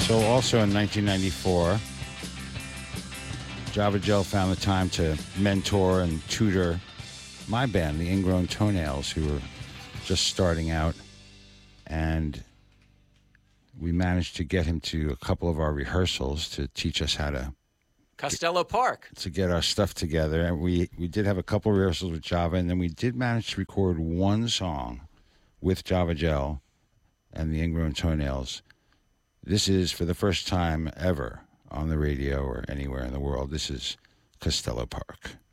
So also in 1994, Java Gel found the time to mentor and tutor my band, the Ingrown Toenails, who were just starting out. And we managed to get him to a couple of our rehearsals to teach us how to Costello Park. To get our stuff together. And we did have a couple of rehearsals with Java, and then we did manage to record one song with Java Gel and the Ingrown Toenails. This is, for the first time ever on the radio or anywhere in the world, this is Costello Park.